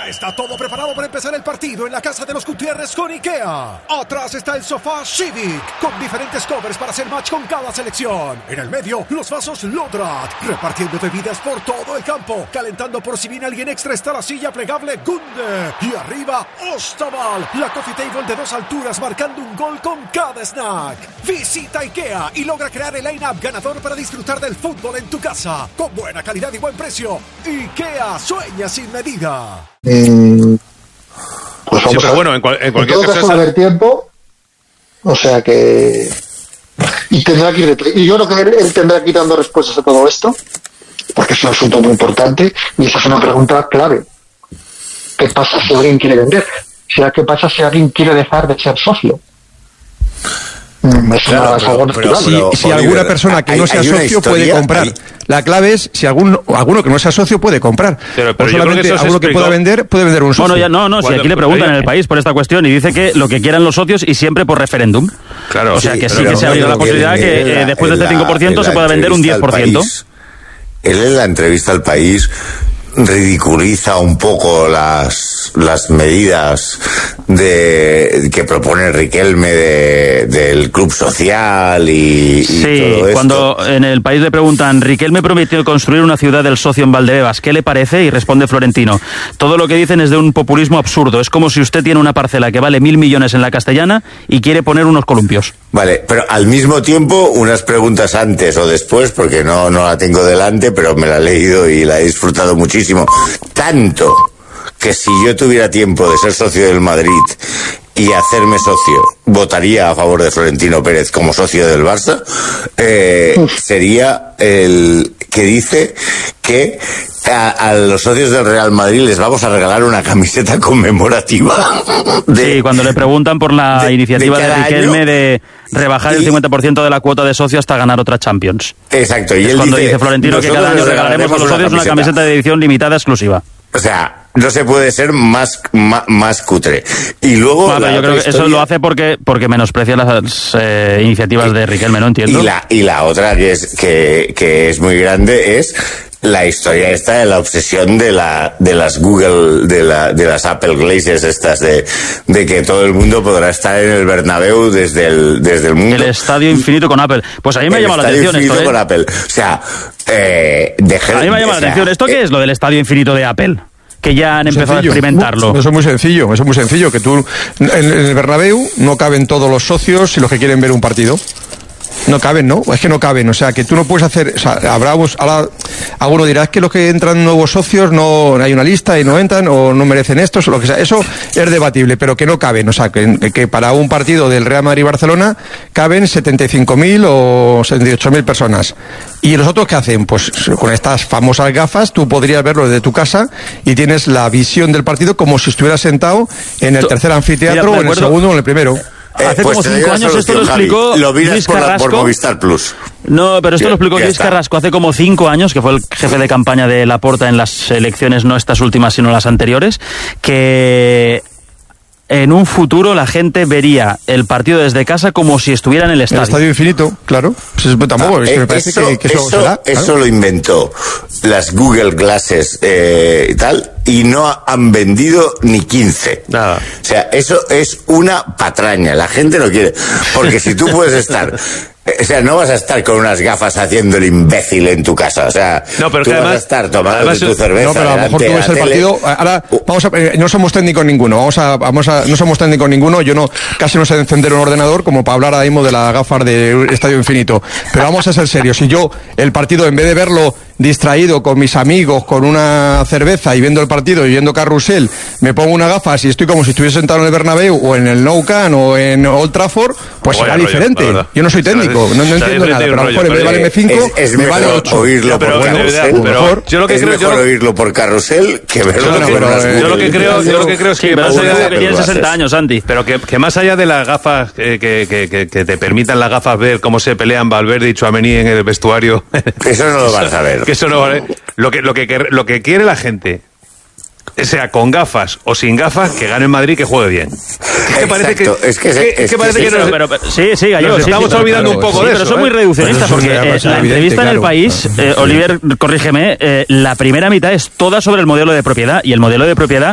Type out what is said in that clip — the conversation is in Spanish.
Ya está todo preparado para empezar el partido en la casa de los Gutiérrez con IKEA. Atrás está el sofá Civic, con diferentes covers para hacer match con cada selección. En el medio, los vasos Lodrat, repartiendo bebidas por todo el campo. Calentando por si viene alguien extra está la silla plegable Gunde. Y arriba, Ostaval, la coffee table de 2 alturas marcando un gol con cada snack. Visita IKEA y logra crear el line-up ganador para disfrutar del fútbol en tu casa. Con buena calidad y buen precio. IKEA, sueña sin medida. Pues vamos sí, pero bueno, en cualquier caso va a haber tiempo, o sea que y tendrá que ir y yo creo que él tendrá que ir dando respuestas a todo esto, porque es un asunto muy importante y esa es una pregunta clave. ¿Qué pasa si alguien quiere vender? ¿Qué pasa si alguien quiere dejar de ser socio? Es algo natural. Si alguna persona que no sea socio puede comprar. La clave es si alguno que no sea socio puede comprar. Pero solamente alguno que pueda vender un socio. Si aquí le preguntan en el país por esta cuestión y dice que lo que quieran los socios y siempre por referéndum. Claro, o sea que sí que se ha habido la posibilidad que después de este 5% se pueda vender un 10%. Él en la entrevista al País ridiculiza un poco las medidas que propone Riquelme del club social y sí, todo esto. Cuando en el País le preguntan, Riquelme prometió construir una ciudad del socio en Valdebebas, ¿qué le parece? Y responde Florentino, todo lo que dicen es de un populismo absurdo, es como si usted tiene una parcela que vale 1.000 millones en la Castellana y quiere poner unos columpios. Vale, pero al mismo tiempo unas preguntas antes o después, porque no la tengo delante, pero me la he leído y la he disfrutado muchísimo. Tanto que si yo tuviera tiempo de ser socio del Madrid y hacerme socio, votaría a favor de Florentino Pérez como socio del Barça, sería el que dice que a los socios del Real Madrid les vamos a regalar una camiseta conmemorativa. Sí, cuando le preguntan por la iniciativa de Riquelme de rebajar el 50% de la cuota de socio hasta ganar otra Champions. Exacto. Y es él cuando dice Florentino que cada año regalaremos a los socios una camiseta de edición limitada exclusiva. O sea, no se puede ser más cutre. Y luego yo creo que eso lo hace porque menosprecia las iniciativas de Riquelme, no entiendo. Y la otra que es muy grande es la historia esta de la obsesión de las Google, de las Apple Glazes estas de que todo el mundo podrá estar en el Bernabéu desde el mundo. El estadio infinito con Apple. Pues a mí me ha llamado la atención esto. Con Apple. O sea, a mí me ha llamado la atención. ¿Esto qué es lo del estadio infinito de Apple? Que ya han empezado a experimentarlo. Eso es muy sencillo, que tú en el Bernabéu no caben todos los socios y los que quieren ver un partido. No caben, ¿no? Es que no caben, o sea, que tú no puedes hacer, o sea, ahora alguno dirá, es que los que entran nuevos socios no hay una lista y no entran o no merecen estos o lo que sea, eso es debatible, pero que no caben, o sea, que para un partido del Real Madrid-Barcelona caben 75.000 o 78.000 personas. ¿Y los otros qué hacen? Pues con estas famosas gafas tú podrías verlo desde tu casa y tienes la visión del partido como si estuvieras sentado en el tercer anfiteatro o en el segundo o en el primero. Hace como 5 años esto lo explicó Luis Carrasco. Por Movistar Plus. No, pero esto lo explicó Luis Carrasco hace como 5 años, que fue el jefe de campaña de Laporta en las elecciones, no estas últimas, sino las anteriores, que en un futuro la gente vería el partido desde casa como si estuviera en el estadio. El estadio infinito, claro. Pues tampoco, es que me parece que eso será. Eso lo inventó las Google Glasses y tal, y no han vendido ni 15. Nada. O sea, eso es una patraña. La gente no quiere. Porque si tú puedes estar... O sea, no vas a estar con unas gafas haciendo el imbécil en tu casa. O sea, no, pero tú además, vas a estar tomando tu cerveza. No, pero a lo mejor tú ves el partido. Ahora, no somos técnicos ninguno. No somos técnicos ninguno. Yo casi no sé encender un ordenador como para hablar ahora mismo de las gafas de Estadio Infinito. Pero vamos a ser serios. Si yo el partido, en vez de verlo distraído con mis amigos, con una cerveza y viendo el partido y viendo Carrusel, me pongo unas gafas y estoy como si estuviese sentado en el Bernabéu o en el Nou Camp o en Old Trafford, pues será diferente. Yo no soy técnico, no entiendo nada, pero a lo mejor en vez de valerme 5, me vale 8. Oírlo por Carrusel. Yo lo que creo, mejor oírlo por Carrusel que verlo por yo lo que creo es que más allá de que tiene 60 años, Santi. Pero que más allá de las gafas que te permitan las gafas ver cómo se pelean Valverde y Tchouaméni en el vestuario. Eso no lo vas a ver. Que eso no vale. Lo que quiere la gente, sea con gafas o sin gafas, que gane el Madrid, que juegue bien. Sí, Gallego, nos estamos olvidando un poco de eso. Pero son muy reduccionistas, porque la entrevista en El País, Oliver, corrígeme, la primera mitad es toda sobre el modelo de propiedad, y el modelo de propiedad